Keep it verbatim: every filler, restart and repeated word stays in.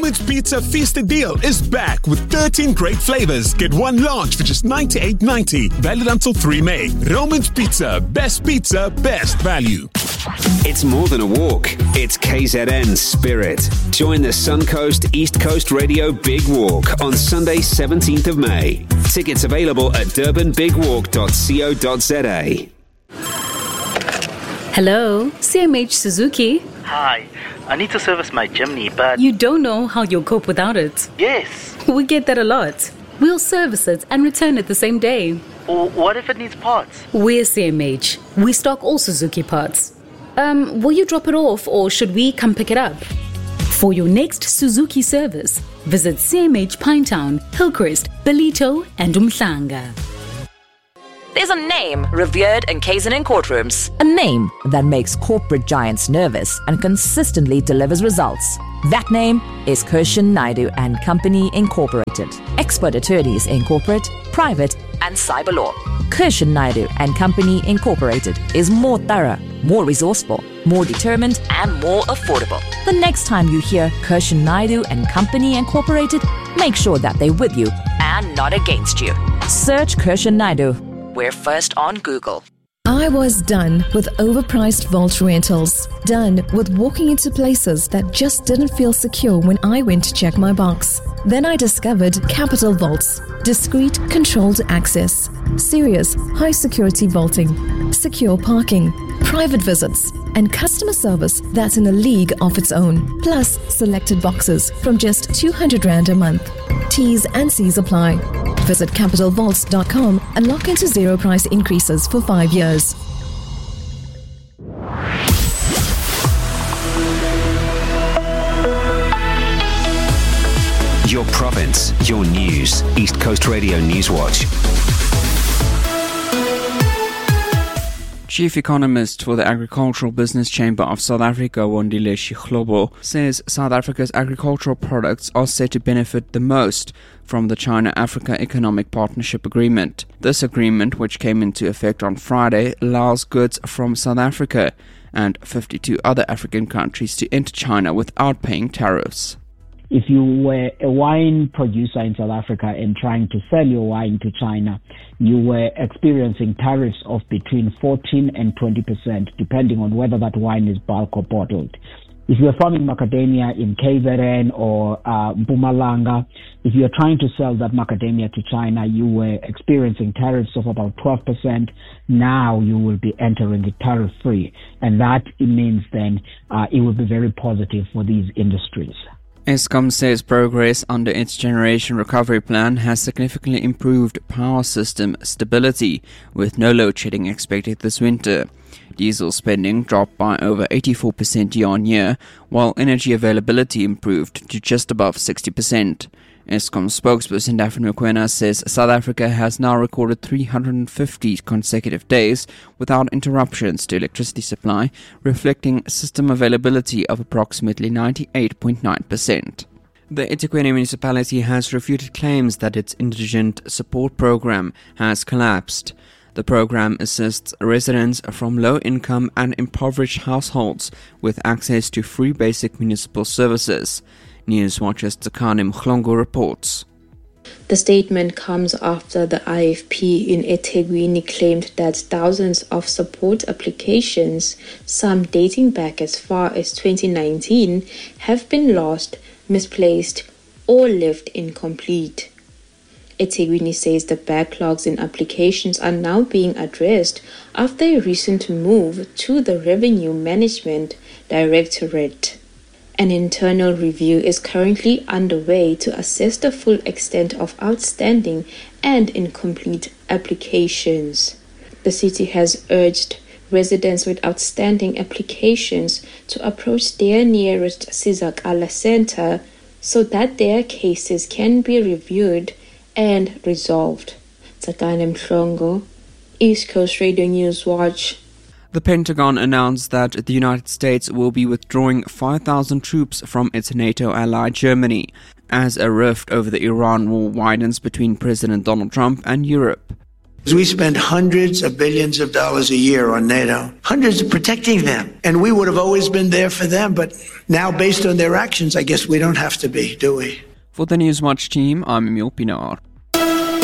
Roman's Pizza Fiesta deal is back with thirteen great flavors. Get one large for just ninety-eight ninety. Valid until the third of May. Roman's Pizza. Best pizza, best value. It's more than a walk. It's K Z N Spirit. Join the Suncoast East Coast Radio Big Walk on Sunday, seventeenth of May. Tickets available at durban big walk dot co dot za. Hello, C M H Suzuki. Hi, I need to service my Jimny, but... You don't know how you'll cope without it. Yes. We get that a lot. We'll service it and return it the same day. Or what if it needs parts? We're C M H. We stock all Suzuki parts. Um, will you drop it off or should we come pick it up? For your next Suzuki service, visit C M H Pinetown, Hillcrest, Ballito and Umhlanga. There's a name revered in K Z N courtrooms. A name that makes corporate giants nervous and consistently delivers results. That name is Kirshan Naidu and Company Incorporated. Expert attorneys in corporate, private and cyber law. Kirshan Naidu and Company Incorporated is more thorough, more resourceful, more determined and more affordable. The next time you hear Kirshan Naidu and Company Incorporated, make sure that they're with you and not against you. Search Kirshan Naidu. We're first on Google. I was done with overpriced vault rentals. Done with walking into places that just didn't feel secure when I went to check my box. Then I discovered Capital Vaults. Discreet, controlled access. Serious, high-security vaulting. Secure parking. Private visits. And customer service that's in a league of its own. Plus, selected boxes from just two hundred rand a month. T's and C's apply. Visit capital vaults dot com and lock into zero price increases for five years. Your province, your news. East Coast Radio Newswatch. Chief Economist for the Agricultural Business Chamber of South Africa, Wandile Shihlobo, says South Africa's agricultural products are set to benefit the most from the China-Africa Economic Partnership Agreement. This agreement, which came into effect on Friday, allows goods from South Africa and fifty-two other African countries to enter China without paying tariffs. If you were a wine producer in South Africa and trying to sell your wine to China, you were experiencing tariffs of between fourteen and twenty percent, depending on whether that wine is bulk or bottled. If you're farming macadamia in K Z N or uh, Mpumalanga, if you're trying to sell that macadamia to China, you were experiencing tariffs of about twelve percent. Now you will be entering it tariff-free. And that means then uh, it will be very positive for these industries. Eskom says progress under its Generation Recovery Plan has significantly improved power system stability, with no load shedding expected this winter. Diesel spending dropped by over eighty-four percent year-on-year, while energy availability improved to just above sixty percent. Eskom spokesperson Daphne Mokoena says South Africa has now recorded three hundred fifty consecutive days without interruptions to electricity supply, reflecting system availability of approximately ninety-eight point nine percent. The eThekwini municipality has refuted claims that its indigent support program has collapsed. The program assists residents from low-income and impoverished households with access to free basic municipal services. Newswatch's Tsakani Mhlongo reports. The statement comes after the I F P in eThekwini claimed that thousands of support applications, some dating back as far as twenty nineteen, have been lost, misplaced, or left incomplete. eThekwini says the backlogs in applications are now being addressed after a recent move to the Revenue Management Directorate. An internal review is currently underway to assess the full extent of outstanding and incomplete applications. The city has urged residents with outstanding applications to approach their nearest Sizakala Center so that their cases can be reviewed and resolved. Tsakane Mhlongo, East Coast Radio News Watch. The Pentagon announced that the United States will be withdrawing five thousand troops from its NATO ally Germany as a rift over the Iran war widens between President Donald Trump and Europe. We spend hundreds of billions of dollars a year on NATO, hundreds of protecting them. And we would have always been there for them. But now, based on their actions, I guess we don't have to be, do we? For the Newswatch team, I'm Emil Pinar.